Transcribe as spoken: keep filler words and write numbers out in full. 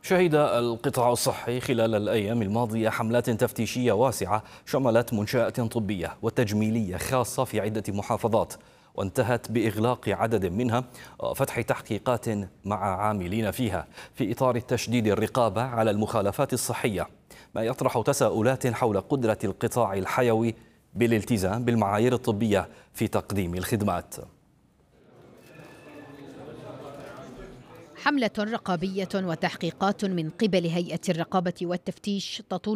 شهد القطاع الصحي خلال الأيام الماضية حملات تفتيشية واسعة شملت منشآت طبية وتجميلية خاصة في عدة محافظات، وانتهت بإغلاق عدد منها وفتح تحقيقات مع عاملين فيها في إطار تشديد الرقابة على المخالفات الصحية، ما يطرح تساؤلات حول قدرة القطاع الحيوي بالالتزام بالمعايير الطبية في تقديم الخدمات. حملة رقابية وتحقيقات من قبل هيئة الرقابة والتفتيش تطول